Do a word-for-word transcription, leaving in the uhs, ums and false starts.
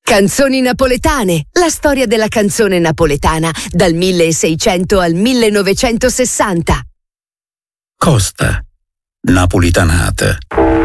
Canzoni napoletane, la storia della canzone napoletana dal milleseicento al millenovecentosessanta. Costa, napolitanata.